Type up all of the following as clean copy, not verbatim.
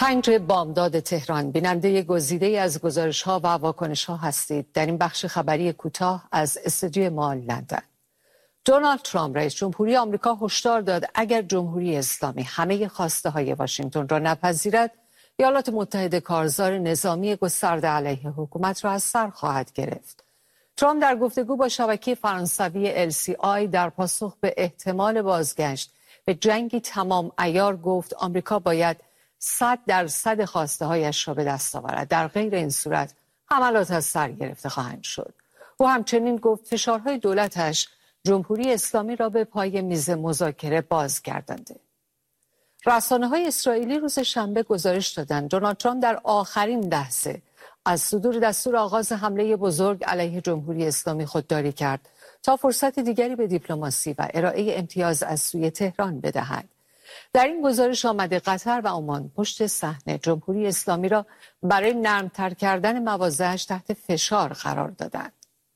5 بامداد تهران، بیننده گزیده‌ای از گزارش‌ها و واکنش‌ها هستید در این بخش خبری کوتاه از استودیوی ما لندن. دونالد ترامپ رئیس جمهوری آمریکا هشدار داد اگر جمهوری اسلامی همه خواسته‌های واشنگتن را نپذیرد، ایالات متحده کارزار نظامی گسترده علیه حکومت را از سر خواهد گرفت. ترامپ در گفتگو با شبکه فرانسوی LCI در پاسخ به احتمال بازگشت به جنگی تمام عیار گفت آمریکا باید 100% خواسته‌هایش را به دست آورد. در غیر این صورت حملات از سر گرفته خواهند شد. او همچنین گفت فشارهای دولتش جمهوری اسلامی را به پای میز مذاکره بازگردانده. رسانه‌های اسرائیلی روز شنبه گزارش دادند دونالد ترامپ در آخرین لحظه از صدور دستور آغاز حمله بزرگ علیه جمهوری اسلامی خودداری کرد تا فرصت دیگری به دیپلماسی و ارائه امتیاز از سوی تهران بدهد. در این گزارش آمده قطر و عمان پشت صحنه جمهوری اسلامی را برای نرمتر کردن مواضعش تحت فشار قرار دادند.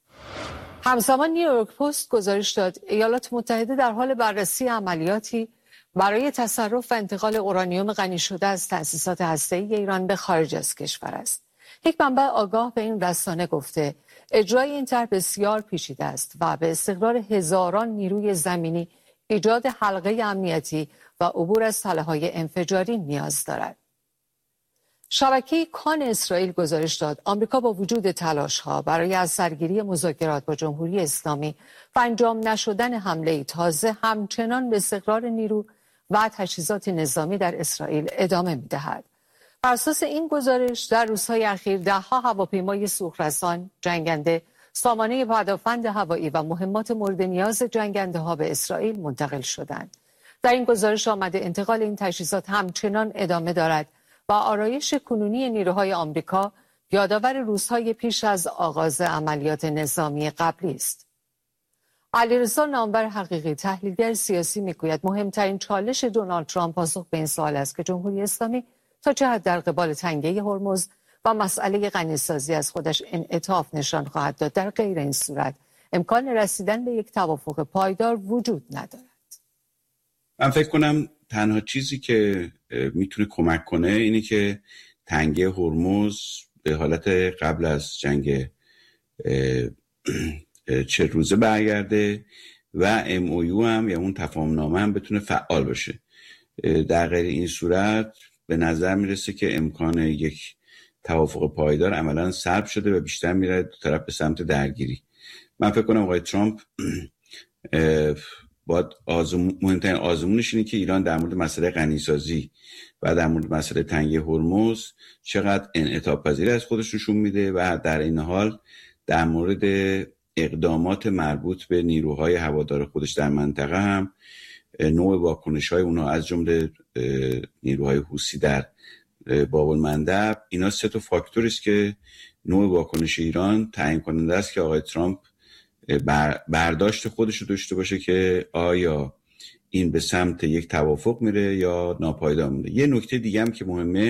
همزمان نیویورک پست گزارش داد ایالات متحده در حال بررسی عملیاتی برای تصرف و انتقال اورانیوم غنی شده از تأسیسات هسته‌ای ایران به خارج از کشور است. یک منبع آگاه به این رسانه گفته اجرای این طرح بسیار پیچیده است و به استقرار هزاران نیروی زمینی، ایجاد حلقه امنیتی و عبور از تله‌های انفجاری نیاز دارد. شبکه کان اسرائیل گزارش داد آمریکا با وجود تلاش‌ها برای از سرگیری مذاکرات با جمهوری اسلامی و انجام نشدن حمله تازه همچنان به استقرار نیرو و تجهیزات نظامی در اسرائیل ادامه می‌دهد. بر اساس این گزارش در روزهای اخیر ده‌ها هواپیمای سوخرسان، جنگنده، سامانه پدافند هوایی و مهمات مورد نیاز جنگنده‌ها به اسرائیل منتقل شدند. در این گزارش آمده انتقال این تجهیزات همچنان ادامه دارد و آرایش کنونی نیروهای آمریکا یادآور روزهای پیش از آغاز عملیات نظامی قبلی است. علیرضا نامور حقیقی، تحلیلگر سیاسی، میگوید مهمترین چالش دونالد ترامپ پاسخ به این سوال است که جمهوری اسلامی تا چه حد در قبال تنگه هرمز و مسئله غنیسازی از خودش انعطاف نشان خواهد داد. در غیر این صورت امکان رسیدن به یک توافق پایدار وجود ندارد. من فکر کنم تنها چیزی که میتونه کمک کنه اینه که تنگه هرمز به حالت قبل از جنگ 40 روزه برگرده و MOU هم یا اون تفاهم نامه هم بتونه فعال باشه. در غیر این صورت به نظر میرسه که امکان یک توافق پایدار عملاً سلب شده و بیشتر میره دو طرف به سمت درگیری. من فکر کنم آقای ترامپ باید مهمترین آزمونش اینه که ایران در مورد مسئله غنیسازی و در مورد مسئله تنگه هرمز چقدر انعطاف پذیر از خودش نشون میده و در این حال در مورد اقدامات مربوط به نیروهای هوادار خودش در منطقه هم نوع واکنش‌های اونها از جمله نیروهای حوثی در باب المندب، اینا 3 فاکتوری است که نوع واکنش ایران تعیین کننده است که آقای ترامپ برداشت خودش رو داشته باشه که آیا این به سمت یک توافق میره یا ناپایدار میره. یه نکته دیگه هم که مهمه